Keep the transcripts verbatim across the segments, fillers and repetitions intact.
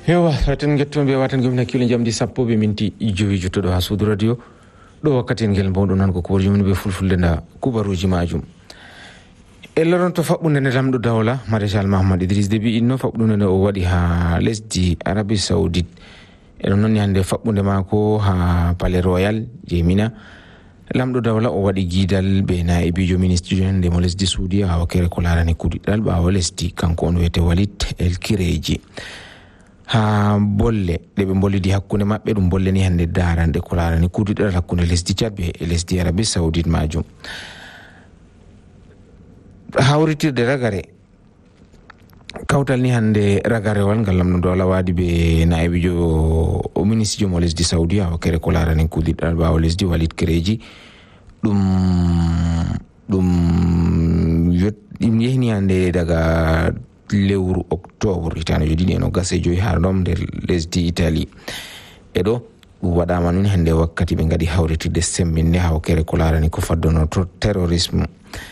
Hewa haten getton be watan gomna kilo jamdi sappo be minti jowi jutto ha suudu radio do wakkati ngel bawdo nan ko ko jumni be fulfulde na kubaruji majum elloron to fabbunde ne lamdo dawla Marshal Mohammed Idris Deby inno fabbunde ne o wadi ha lesdi Arabie Saoudite e non hande fabbunde mako ha Palais Royal je Mina lamdo dawla o wadi gidal be naibijo ministre de mo lesdi Saudi ha wakere ko larani kudi dal ba lesdi kanko on wete Walid El Kireji ha bolle de be bollidi hakkunde mabbe dum bolle ni hande darande ko larani kudi dal hakkunde lesdi Chad be lesdi Arabie Saoudite majum hawritirde ragare kawtal ni hande ragare wal ngal lamdo dawla wadi be naibijo o ministre mo lesdi Saudi ha wakere ko larani kudi dal ba lesdi Walid Kireji dum dum yot yehni hande daga lewru octobre itano jodini no gasse joyi har dom der lesdi Italy edo wadama non hande wakkati be ngadi hawritirde semminde ha wakere ko larani ko faddono to terrorisme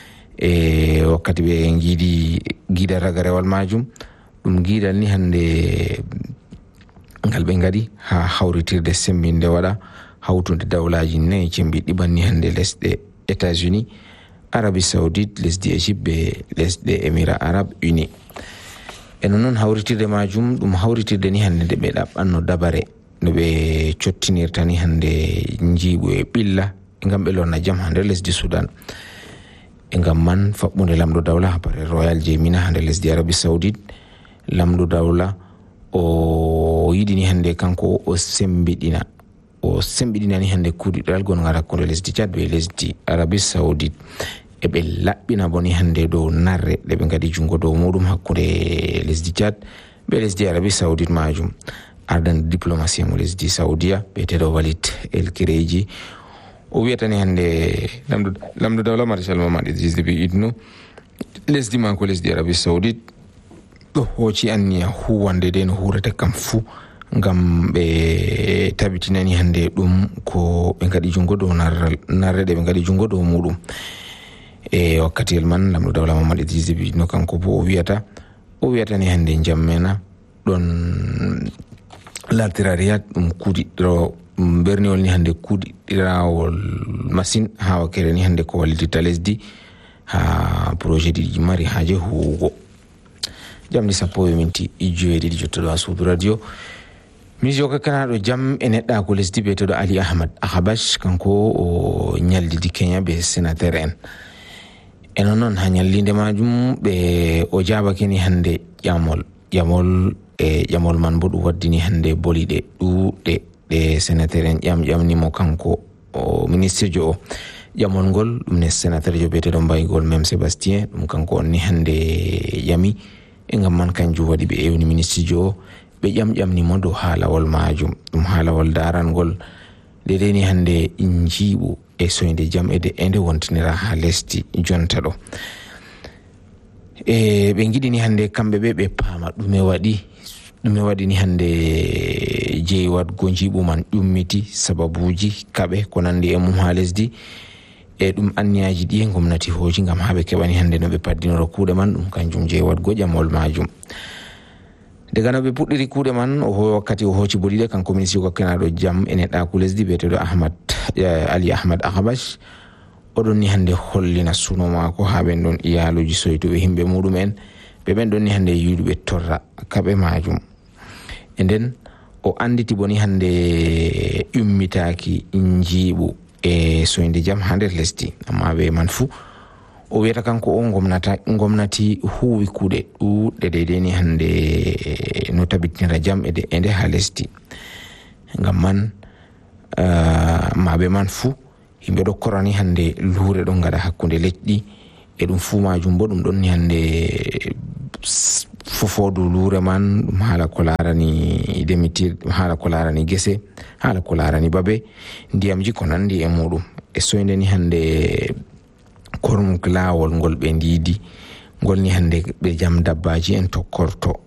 e wakkati be ngidi gida ragarewal majum dum gidal ni hande ngal be ngadi ha hawritirde semminde wada hawtunde dawlaji ne cembi dibanni hande lesde États-Unis Arabie Saoudite lesdi Egypte be lesde Émirats Arabes Unis e non hawritirde majum dum hawritirde ni hande de be dabbanno dabare no be cottinirta ni hande njibu e billa ngam be lonna jam hande lesdi Sudan e ngam man fabbunde lamdo dawla ha Palais Royal je Mina hande lesdi Arabie Saoudite lamdo dawla o yidi ni hande kanko o sembidina o sembidina ni hande kudi dal gon ngara ko lesdi Chad be lesdi Arabie Saoudite e be labbina boni hande do narre de be ngadi jungo do mudum hakkunde lesdi Chad be lesdi Arabie Saoudite majum ardan diplomatie mo lesdi Saudia be tedo Walid El Kireji o wiatani hande lamdo lamdo dawla Marshal Mohammed Idris Deby idno lesdi man ko lesdi Arabie Saoudite do hoci anniya huwande den hurata kam fu ngam be tabitinani hande dum ko be ngadi jungo do narre narre de be ngadi jungo do mudum e wakkati man lamdo dawla Mohammed Idris Deby no kanko bo o wiata o wiata ni hande jammena don l'artirariat dum kudi do berniol ni hande kudi dirawol machine ha wakere ni hande ko walidita lesdi ha projet di mari haje hugo jamdi sappo minti ijoede di jotto do suudu radio mijo ka kana do jam e nedda ko lesdi be to do Ali Ahmad Ahabash kanko o nyaldi di Kenya be sénateur en eno non ha nyallinde majum be o jabake ni hande jamol jamol e jamol man bodu waddini hande bolide dude de sénateur en jam jamni mo kanko o ministre jo jamol gol dum ne sénateur jo bete do baygol même Sébastien dum kanko ni hande yami e ngam man kanju wadi be ewni ministre jo be jam jamni mo do halawol majum dum halawol darangol de de ni hande injibu e soinde jam e de ende wontinira ha lesdi jonta do e be ngidi ni hande kambe be be pama dume wadi dume wadi ni hande jeyi wad gonjibu man dummiti sababuji kabe ko nandi e mum ha lesdi e dum anniyaji di gomnati hoji ngam habe kebani hande no be paddinoro kuude man dum kanjum jeyi wad go jamol majum daga no be puddiri kuude man o ho wakkati o hoci bolide kanko ministre ko kenado jam ene da ku lesdi be to do Ahmad Ali Ahmad Ahabash odon ni hande hollina suno mako ha ben don iyaluji soytu be himbe mudumen be ben don ni hande yudube torra kabe majum enden o anditi boni hande ummitaaki injibu e soinde jam hande lesdi amma be man fu o weta kanko on gomnata gomnati huwi kude du de de ni hande no tabitinira jam e de ende ha lesdi ngam man uh, mabe man fu himbe do korani hande lure do ngada hakkunde leddi e dum fu majum bo dum don ni hande fofodu lure man dum hala ko larani demitir hala ko larani gese hala ko larani babe ndiyam ji ko nandi e mudum e soinde ni hande kormu klawol ngol be ndidi ngol ni hande be jam dabbaji en tokkorto